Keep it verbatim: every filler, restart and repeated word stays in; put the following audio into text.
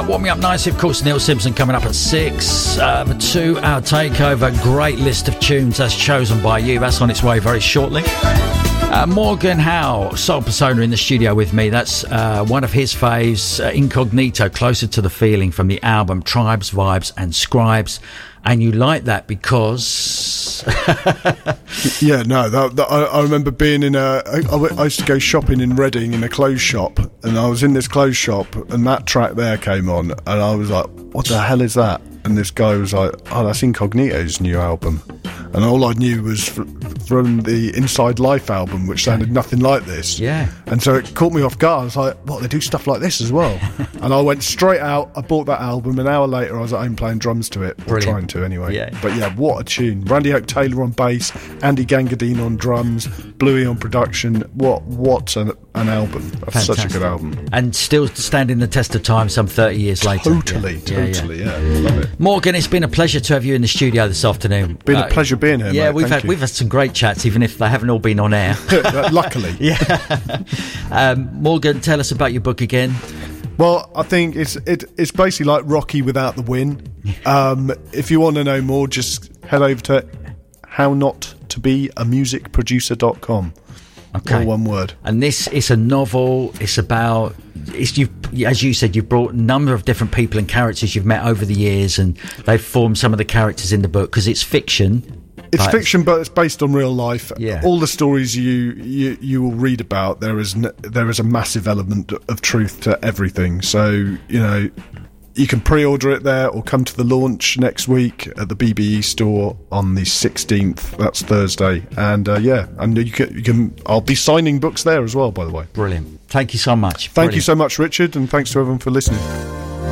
Uh, warm me up nicely, of course. Neil Simpson coming up at six. Uh, the two-hour takeover. Great list of tunes that's chosen by you. That's on its way very shortly. Uh, Morgan Howe, Soul Persona, in the studio with me. That's uh, one of his faves, uh, Incognito, Closer to the Feeling, from the album Tribes, Vibes and Scribes. And you like that because... yeah, no, that, that, I, I remember being in a... I, I used to go shopping in Reading in a clothes shop, and I was in this clothes shop, and that track there came on, and I was like, what the hell is that? And this guy was like, oh, that's Incognito's new album. And all I knew was f- from the Inside Life album, which sounded nothing like this. Yeah. And so it caught me off guard. I was like, what, they do stuff like this as well? And I went straight out, I bought that album. An hour later, I was at home playing drums to it. Or trying to, anyway. Yeah. But yeah, what a tune. Randy Hope Taylor on bass, Andy Gangadine on drums, Bluey on production. What what an, an album. That's Fantastic. Such a good album. And still standing the test of time some thirty years later. Totally, yeah. totally, yeah, yeah. yeah. Love it. Morgan, it's been a pleasure to have you in the studio this afternoon. Been uh, a pleasure being here, Yeah, mate. we've Thank had you. we've had some great chats, even if they haven't all been on air. Luckily. Yeah. um, Morgan, tell us about your book again. Well, I think it's it, it's basically like Rocky without the win. Um, if you want to know more, just head over to how not to be a music producer dot com. Okay. All one word. And this is a novel. It's about, it's you, as you said, you've brought a number of different people and characters you've met over the years, and they've formed some of the characters in the book because it's fiction. It's fiction, but it's based on real life. Yeah. All the stories you, you you will read about, there is n- there is a massive element of truth to everything. So, you know, you can pre-order it there or come to the launch next week at the B B E store on the sixteenth. That's Thursday. And uh, yeah, and you can, you can. I'll be signing books there as well, by the way. Brilliant. Thank you so much. Thank Brilliant. you so much, Richard, and thanks to everyone for listening.